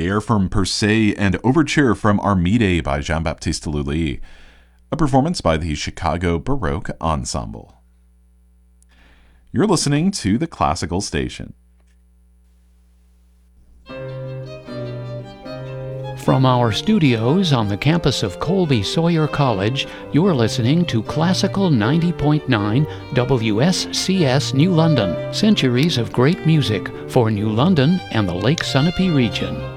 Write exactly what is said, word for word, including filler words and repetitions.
air from Per Se and Overture from Armide by Jean-Baptiste Lully, a performance by the Chicago Baroque Ensemble. You're listening to the Classical Station. From our studios on the campus of Colby Sawyer College, you're listening to Classical ninety point nine W S C S New London, centuries of great music for New London and the Lake Sunapee region.